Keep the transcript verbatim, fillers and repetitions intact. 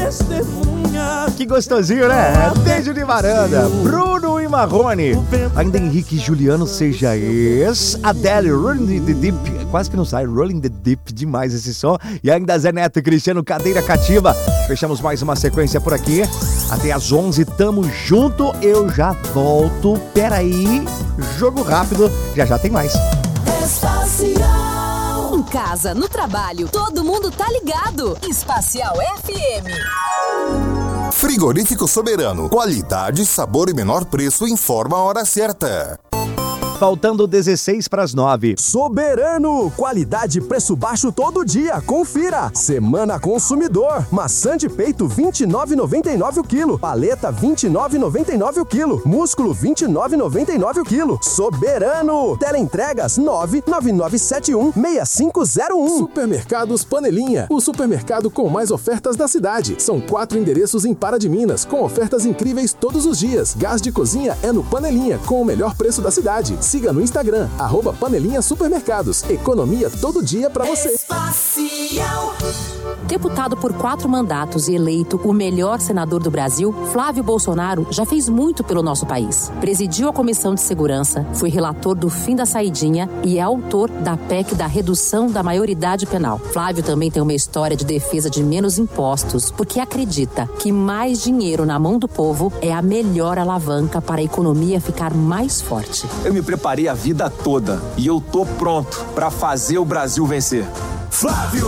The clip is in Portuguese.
testemunha. Que gostosinho, né? Beijo de varanda. Bruno e Marrone. Ainda Henrique e Juliano, seja esse. Adele, Rolling the Deep. Quase que não sai. Rolling the Deep, demais esse som. E ainda Zé Neto e Cristiano, Cadeira Cativa. Fechamos mais uma sequência por aqui. Até às onze, tamo junto. Eu já volto. Peraí. Jogo rápido. Já já tem mais. Em casa, no trabalho, todo mundo tá ligado. Espacial F M. Frigorífico Soberano. Qualidade, sabor e menor preço. Informa a hora certa. Faltando dezesseis para as nove. Soberano, qualidade e preço baixo todo dia. Confira. Semana Consumidor. Maçã de peito vinte e nove reais e noventa e nove centavos o quilo. Paleta vinte e nove reais e noventa e nove centavos o quilo. Músculo vinte e nove reais e noventa e nove centavos o quilo. Soberano. Teleentregas nove nove nove sete um seis cinco zero um. Supermercados Panelinha. O supermercado com mais ofertas da cidade. São quatro endereços em Pará de Minas, com ofertas incríveis todos os dias. Gás de cozinha é no Panelinha, com o melhor preço da cidade. Siga no Instagram, arroba Panelinha Supermercados. Economia todo dia pra você. Espacial. Deputado por quatro mandatos e eleito o melhor senador do Brasil, Flávio Bolsonaro já fez muito pelo nosso país. Presidiu a Comissão de Segurança, foi relator do fim da saidinha e é autor da P E C da redução da maioridade penal. Flávio também tem uma história de defesa de menos impostos, porque acredita que mais dinheiro na mão do povo é a melhor alavanca para a economia ficar mais forte. Eu me preparei a vida toda e eu tô pronto para fazer o Brasil vencer. Flávio